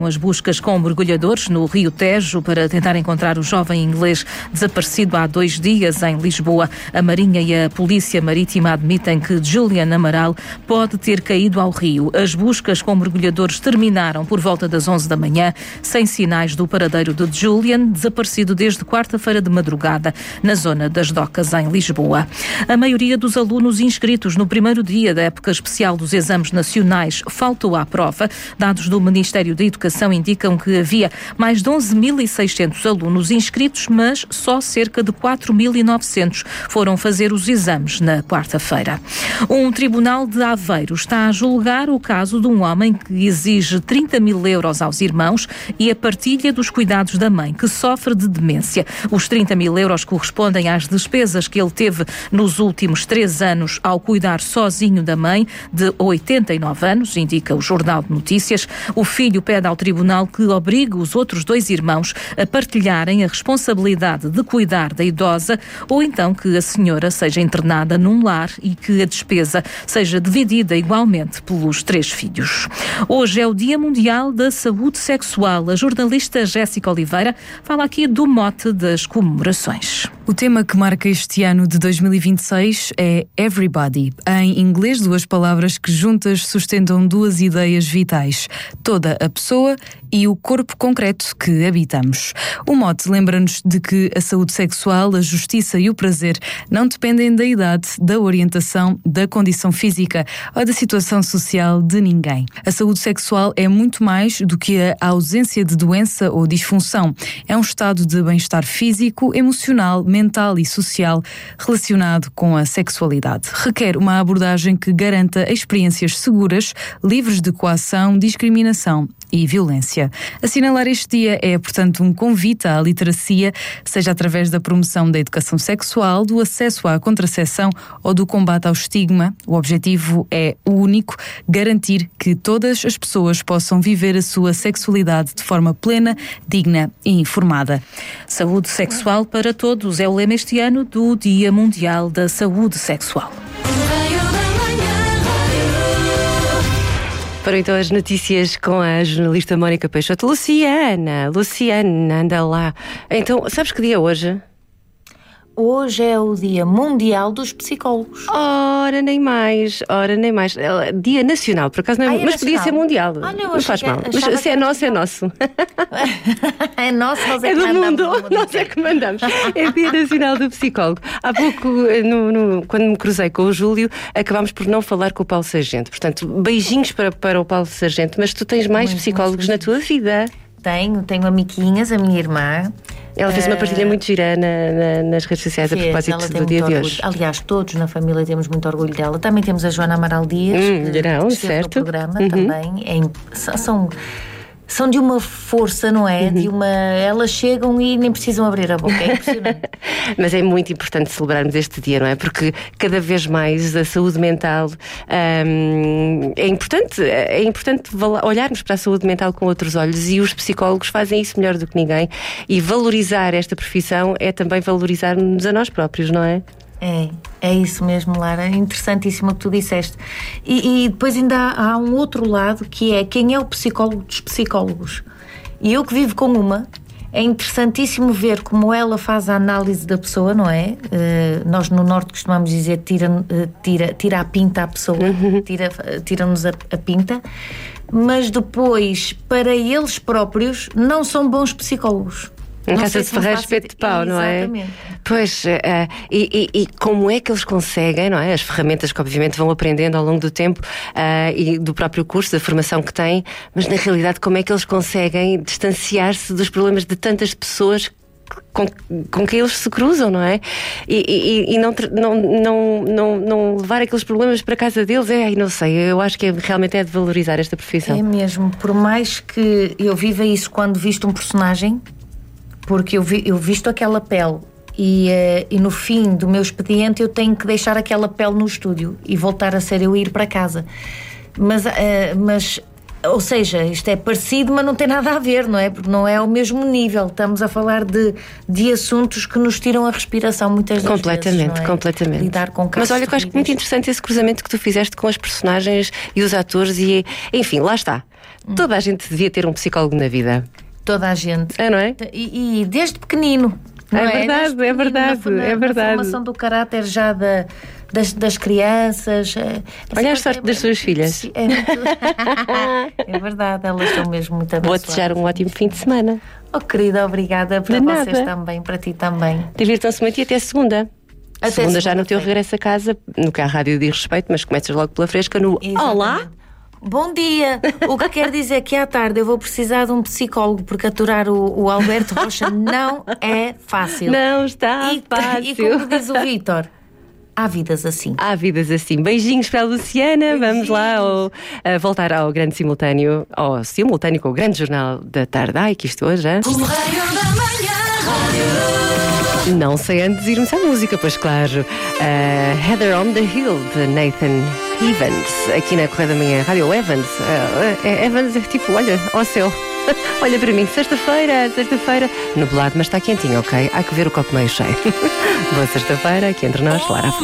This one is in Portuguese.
As buscas com mergulhadores no Rio Tejo para tentar encontrar o jovem inglês desaparecido há 2 dias em Lisboa. A Marinha e a Polícia Marítima admitem que Julian Amaral pode ter caído ao rio. As buscas com mergulhadores terminaram por volta das 11 da manhã, sem sinais do paradeiro de Julian, desaparecido desde quarta-feira de madrugada, na zona das Docas, em Lisboa. A maioria dos alunos inscritos no primeiro dia da época especial dos exames nacionais faltou à prova. Dados do Ministério da Educação indicam que havia mais de 11.600 alunos inscritos, mas só cerca de 4.900 foram fazer os exames na quarta-feira. Um tribunal de Aveiro está a julgar o caso de um homem que exige 30.000 euros aos irmãos e a partilha dos cuidados da mãe, que sofre de demência. Os 30.000 euros correspondem às despesas que ele teve nos últimos 3 anos ao cuidar sozinho da mãe, de 89 anos, indica o Jornal de Notícias. O filho pede ao tribunal que obrigue os outros 2 irmãos a partilharem a responsabilidade de cuidar da idosa, ou então que a senhora seja internada num lar e que a despesa seja dividida igualmente pelos 3 filhos. Hoje é o Dia Mundial da Saúde Sexual. A jornalista Jéssica Oliveira fala aqui do mote das comemorações. O tema que marca este ano de 2026 é Everybody. Em inglês, 2 palavras que juntas sustentam 2 ideias vitais: toda a pessoa e o corpo concreto que habitamos. O mote lembra-nos de que a saúde sexual, a justiça e o prazer não dependem da idade, da orientação, da condição física ou da situação social de ninguém. A saúde sexual é muito mais do que a ausência de doença ou disfunção. É um estado de bem-estar físico, emocional, mental e social relacionado com a sexualidade. Requer uma abordagem que garanta experiências seguras, livres de coação, discriminação e violência. Assinalar este dia é, portanto, um convite à literacia, seja através da promoção da educação sexual, do acesso à contracepção ou do combate ao estigma. O objetivo é o único: garantir que todas as pessoas possam viver a sua sexualidade de forma plena, digna e informada. Saúde sexual para todos é o lema este ano do Dia Mundial da Saúde Sexual. Para então as notícias com a jornalista Mónica Peixoto. Luciana, anda lá. Então, sabes que dia é hoje? Hoje é o Dia Mundial dos Psicólogos. Ora, nem mais. Dia nacional, por acaso não é, mas podia ser mundial. Olha, não faz mal. Mas se é nosso, é nosso. É nosso, nós é do que mundo. mandamos. Nós é que mandamos. É Dia Nacional do Psicólogo. Há pouco, quando me cruzei com o Júlio, acabámos por não falar com o Paulo Sargento. Portanto, beijinhos para o Paulo Sargento. Mas tu tens mais psicólogos na tua vida? Tenho amiquinhas, a minha irmã. Ela fez uma partilha muito gira nas redes sociais a propósito do dia de hoje. Aliás, todos na família temos muito orgulho dela. Também temos a Joana Amaral Dias, que esteve no programa também. São de uma força, não é? Elas chegam e nem precisam abrir a boca. É impressionante. Mas é muito importante celebrarmos este dia, não é? Porque cada vez mais a saúde mental é importante olharmos para a saúde mental com outros olhos, e os psicólogos fazem isso melhor do que ninguém. E valorizar esta profissão é também valorizar-nos a nós próprios, não é? É isso mesmo, Lara. Interessantíssimo o que tu disseste. E depois ainda há um outro lado, que é quem é o psicólogo dos psicólogos. E eu que vivo com uma, é interessantíssimo ver como ela faz a análise da pessoa, não é? Nós no Norte costumamos dizer tira a pinta à pessoa, tira-nos a pinta, mas depois, para eles próprios, não são bons psicólogos. Em casa de Ferreira, espeto de pau, não é? Exatamente. Pois, e como é que eles conseguem, não é? As ferramentas que obviamente vão aprendendo ao longo do tempo e do próprio curso, da formação que têm, mas na realidade como é que eles conseguem distanciar-se dos problemas de tantas pessoas com quem eles se cruzam, não é? E não levar aqueles problemas para casa deles. Não sei, eu acho que realmente é de valorizar esta profissão. É mesmo, por mais que eu viva isso quando visto um personagem, porque eu visto aquela pele e no fim do meu expediente eu tenho que deixar aquela pele no estúdio e voltar a ser eu ir para casa. Mas ou seja, isto é parecido, mas não tem nada a ver, não é? Porque não é ao mesmo nível. Estamos a falar de assuntos que nos tiram a respiração muitas das vezes, não é? Completamente. Lidar com casos. Mas olha, que eu acho muito interessante esse cruzamento que tu fizeste com as personagens e os atores e, enfim, lá está. Toda a gente devia ter um psicólogo na vida. Toda a gente. Não é? E desde pequenino. É verdade, é verdade, é verdade. A formação do caráter já das crianças. Olha a sorte das suas filhas. É verdade, elas são mesmo muito abençoadas. Vou desejar um ótimo fim de semana. Oh, querida, obrigada para vocês também, para ti também. Divirtam-se muito e até segunda. Segunda já no teu regresso a casa, no que a rádio diz respeito, mas começas logo pela fresca no Olá! Bom dia! O que quer dizer que à tarde eu vou precisar de um psicólogo, porque aturar o Alberto Rocha não é fácil. Não está fácil. E como diz o Vítor, há vidas assim. Há vidas assim. Beijinhos para a Luciana. Vamos lá voltar ao grande simultâneo, ao simultâneo com o grande jornal da tarde. Ai, que isto hoje, hein? Não sei antes de irmos à música, pois claro. Heather on the Hill, de Nathan Evans, aqui na Correia da Manhã. Rádio Evans. Evans é tipo, olha, ao céu. Olha para mim, sexta-feira, nublado, mas está quentinho, ok? Há que ver o copo meio cheio. Boa sexta-feira, aqui entre nós, Lara.